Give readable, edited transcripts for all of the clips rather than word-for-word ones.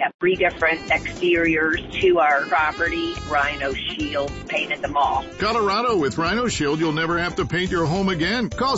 have 3 different exteriors to our property. Rhino Shield painted them all. Colorado, with Rhino Shield, you'll never have to paint your home again. Call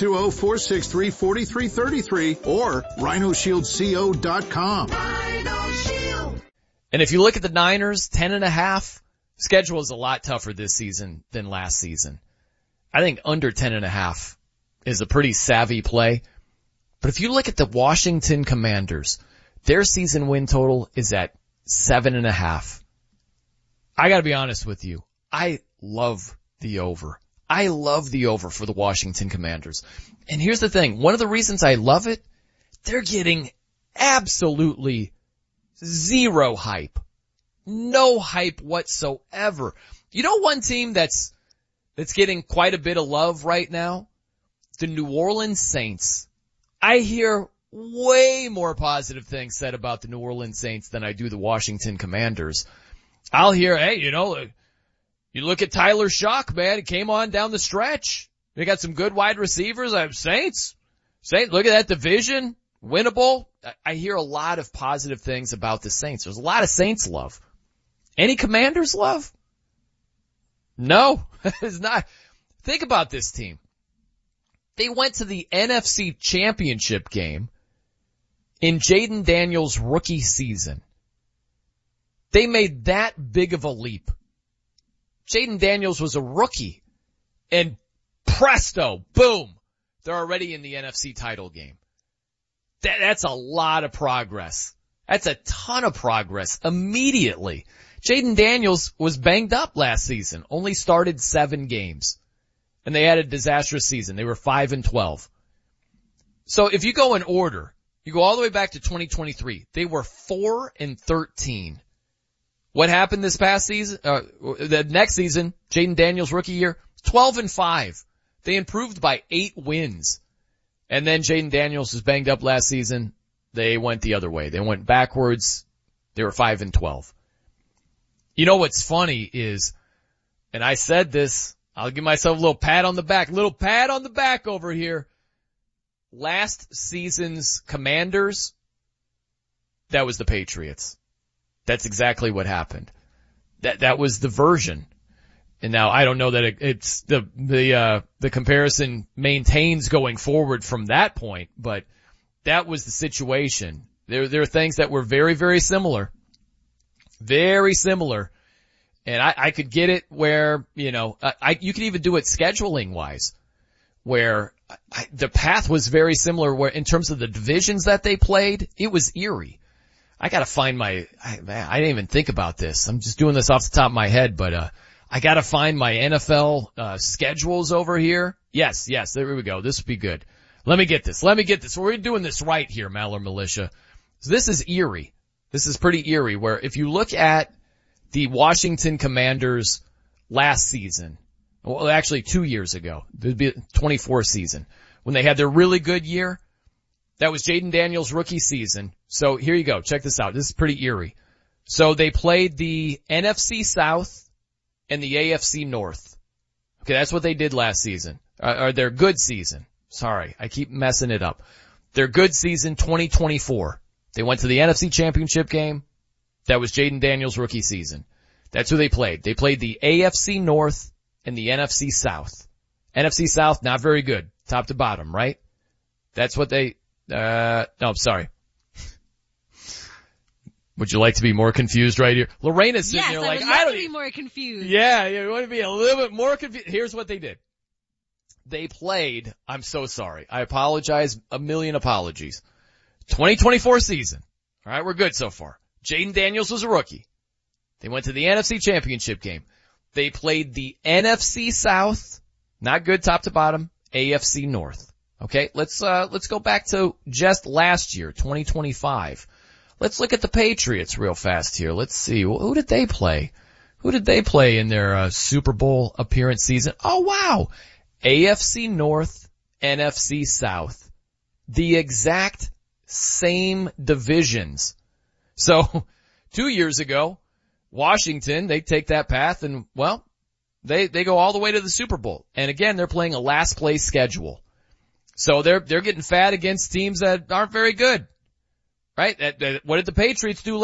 720-463-4333 or rhinoshieldco.com. Rhino Shield. And if you look at the Niners, 10.5, schedule is a lot tougher this season than last season. I think under 10.5 is a pretty savvy play. But if you look at the Washington Commanders, their season win total is at 7.5. I gotta be honest with you. I love the over. I love the over for the Washington Commanders. And here's the thing. One of the reasons I love it, they're getting absolutely zero hype. No hype whatsoever. You know one team that's getting quite a bit of love right now? The New Orleans Saints. I hear way more positive things said about the New Orleans Saints than I do the Washington Commanders. I'll hear, hey, you look at Tyler Shock, man. He came on down the stretch. They got some good wide receivers. Saints, look at that division. Winnable. I hear a lot of positive things about the Saints. There's a lot of Saints love. Any Commanders love? No, it's not. Think about this team. They went to the NFC Championship game in Jaden Daniels' rookie season. They made that big of a leap. Jaden Daniels was a rookie, and presto, boom, they're already in the NFC title game. That's a lot of progress. That's a ton of progress immediately. Jaden Daniels was banged up last season, only started 7 games. And they had a disastrous season. They were 5-12. So if you go in order, you go all the way back to 2023. They were 4-13. What happened this past season? The next season, Jaden Daniels' rookie year, 12-5. They improved by 8 wins. And then Jaden Daniels was banged up last season. They went the other way. They went backwards. They were 5-12. You know what's funny is, and I said this, I'll give myself a little pat on the back over here. Last season's Commanders, that was the Patriots. That's exactly what happened. That was the version. And now I don't know that it's the comparison maintains going forward from that point, but that was the situation. There are things that were very, very similar. Very similar. And I could get it where, you could even do it scheduling wise, where the path was very similar, where in terms of the divisions that they played, it was eerie. I gotta find I didn't even think about this. I'm just doing this off the top of my head, but, I gotta find my NFL, schedules over here. Yes, there we go. This would be good. Let me get this. We're doing this right here, Maller Militia. So this is eerie. This is pretty eerie, where if you look at the Washington Commanders last season, well, actually 2 years ago, there'd be 24 season, when they had their really good year, that was Jaden Daniels' rookie season. So here you go. Check this out. This is pretty eerie. So they played the NFC South and the AFC North. Okay, that's what they did last season. Or their good season. Sorry, I keep messing it up. Their good season, 2024. They went to the NFC Championship game. That was Jaden Daniels' rookie season. That's who they played. They played the AFC North and the NFC South. NFC South, not very good. Top to bottom, right? That's what they, no, I'm sorry. Would you like to be more confused right here? Lorena's sitting there like, I would love to be more confused. Yeah, you want to be a little bit more confused. Here's what they did. They played, I'm so sorry. I apologize, a million apologies. 2024 season. All right, we're good so far. Jaden Daniels was a rookie. They went to the NFC Championship game. They played the NFC South, not good top to bottom, AFC North. Okay, let's go back to just last year, 2025. Let's look at the Patriots real fast here. Let's see, who did they play? Who did they play in their Super Bowl appearance season? Oh wow, AFC North, NFC South, the exact same divisions. So 2 years ago, Washington, they take that path and, well, they go all the way to the Super Bowl. And again, they're playing a last place schedule. So they're getting fat against teams that aren't very good. Right? What did the Patriots do